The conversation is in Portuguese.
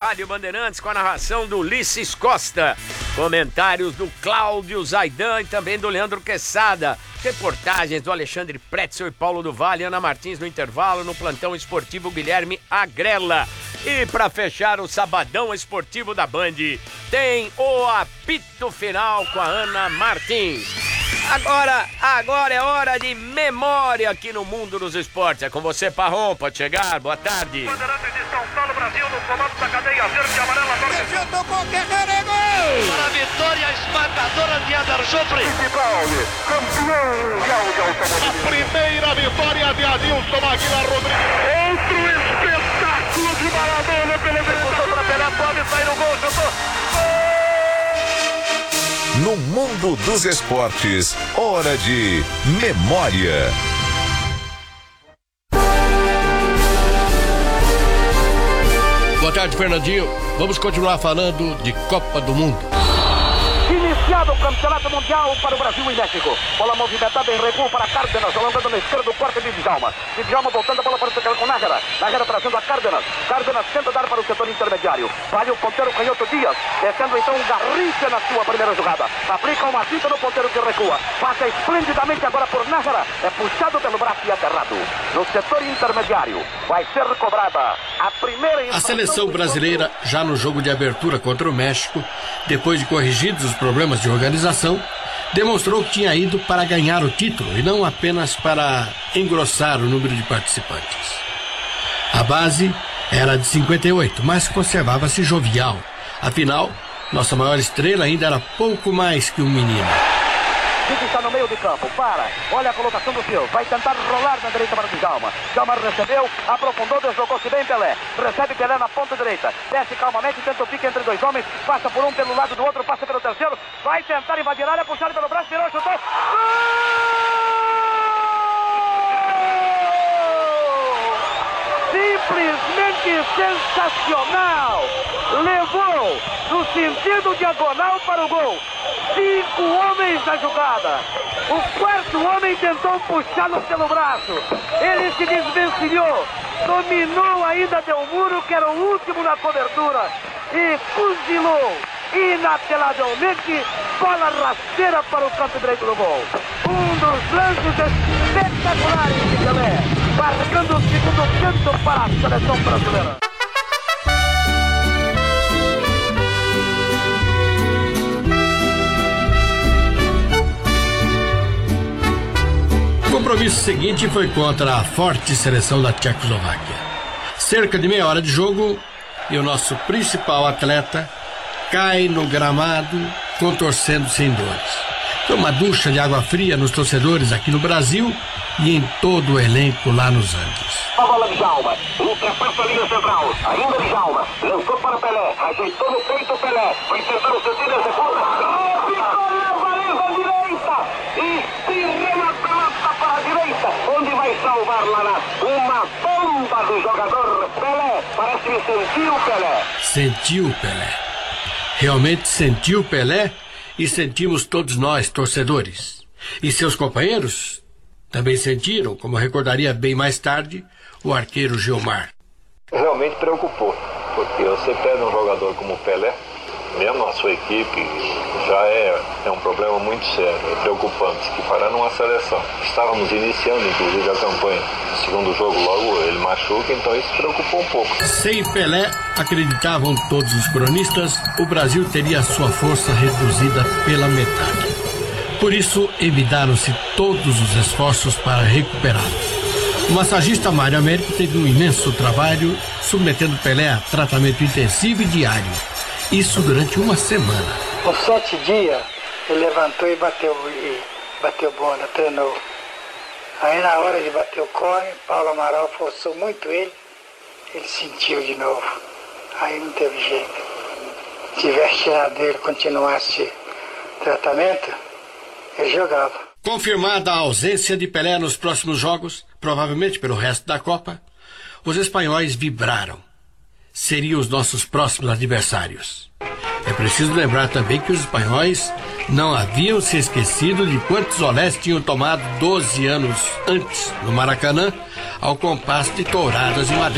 Rádio Bandeirantes, com a narração do Ulisses Costa. Comentários do Cláudio Zaidan e também do Leandro Quesada. Reportagens do Alexandre Pretzel e Paulo do Vale, Ana Martins no intervalo, no plantão esportivo Guilherme Agrella. E para fechar o sabadão esportivo da Band, tem o apito final com a Ana Martins. Agora é hora de memória aqui no mundo dos esportes. É com você, Parrom, pode chegar, boa tarde. Bandeirantes de São Paulo, Brasil, no comando da cadeia verde e amarela. Tocou, Guerreiro, gol! Para a vitória esmagadora de Adar Jofre. Campeão mundial de automobilismo. A primeira vitória de Adilson Aguilar Rodrigues. Outro espetáculo de Maradona pela execução para Pelé, pode sair o gol, chutou. No mundo dos esportes, hora de memória. Boa tarde, Fernandinho. Vamos continuar falando de Copa do Mundo. Iniciado o Campeonato Mundial para o Brasil e México. Bola movimentada em recuo para Cárdenas, alongando na esquerda do corte de Djalma. Djalma voltando a bola para o setor com Nájera. Nájera trazendo a Cárdenas. Cárdenas tenta dar para o setor intermediário. Vai o ponteiro canhoto Dias, descendo então um Garrincha na sua primeira jogada. Aplica uma tinta no ponteiro que recua. Passa esplendidamente agora por Nájera. É puxado pelo braço e aterrado. No setor intermediário vai ser cobrada a primeira... A seleção brasileira, já no jogo de abertura contra o México, depois de corrigidos os problemas de organização, demonstrou que tinha ido para ganhar o título e não apenas para engrossar o número de participantes. A base era de 58, mas conservava-se jovial. Afinal, nossa maior estrela ainda era pouco mais que um menino. Está no meio de campo, olha a colocação do Fio, vai tentar rolar na direita para o Djalma. Djalma recebeu, aprofundou, deslocou-se bem Pelé. Recebe Pelé na ponta direita, desce calmamente, tenta o pique entre dois homens, passa por um pelo lado do outro, passa pelo terceiro, vai tentar invadir a área, puxado pelo braço, virou, chutou. Simplesmente sensacional! Levou no sentido diagonal para o gol. 5 homens na jogada. O quarto homem tentou puxá-lo pelo braço. Ele se desvencilhou, dominou ainda Del Muro, que era o último na cobertura, e fuzilou inapelavelmente, bola rasteira para o canto direito do gol. Um dos lances espetaculares de Pelé, marcando o segundo canto para a seleção brasileira. O compromisso seguinte foi contra a forte seleção da Tchecoslováquia. Cerca de meia hora de jogo e o nosso principal atleta cai no gramado, contorcendo-se em dores. Foi uma ducha de água fria nos torcedores aqui no Brasil e em todo o elenco lá nos Andes. A bola de Djalma, ultrapassa a linha central, ainda de Djalma, lançou para Pelé, ajeitou no peito Pelé, vai tentar o sentido, executa, ficou na baliza direita, e se remata para a direita, onde vai salvar lá uma bomba do jogador Pelé, parece que sentiu Pelé. Sentiu o Pelé. Realmente sentiu o Pelé e sentimos todos nós, torcedores. E seus companheiros também sentiram, como recordaria bem mais tarde, o arqueiro Gilmar. Realmente preocupou, porque você perde um jogador como o Pelé, mesmo a sua equipe, já é um problema muito sério, é preocupante, que fará numa seleção. Estávamos iniciando, inclusive, a campanha. No segundo jogo, logo ele machuca, então isso preocupou um pouco. Sem Pelé, acreditavam todos os cronistas, o Brasil teria sua força reduzida pela metade. Por isso, evitaram-se todos os esforços para recuperá-lo. O massagista Mário Américo teve um imenso trabalho, submetendo Pelé a tratamento intensivo e diário. Isso durante uma semana. Com 7 dias, ele levantou e bateu bola, treinou. Aí na hora de bater o cone, Paulo Amaral forçou muito ele sentiu de novo. Aí não teve jeito. Se tivesse tirado dele, continuasse o tratamento, ele jogava. Confirmada a ausência de Pelé nos próximos jogos, provavelmente pelo resto da Copa, os espanhóis vibraram. Seriam os nossos próximos adversários. É preciso lembrar também que os espanhóis não haviam se esquecido de quantos olés tinham tomado 12 anos antes, no Maracanã, ao compasso de touradas e madeiras.